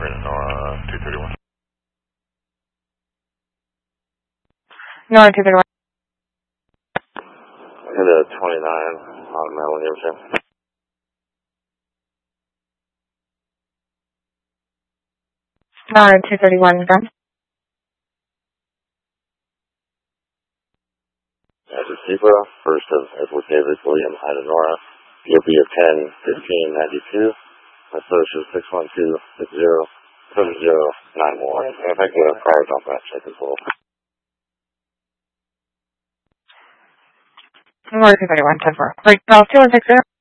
Nora 231. Nora 231. Hit a 29 on Madeline Everson. Nora 231, done. As a Zebra, first of Edward David William Ida Nora, POB of 10-15-92, Associate 612-60-7091. If I get a prior dump that check as well. Nora 231, 10-4. Right, 2160.